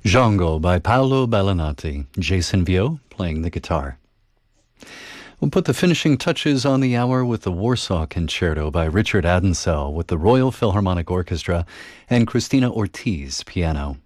Django by Paolo Bellinati, Jason Vio playing the guitar. We'll put the finishing touches on the hour with the Warsaw Concerto by Richard Adensell with the Royal Philharmonic Orchestra and Christina Ortiz piano.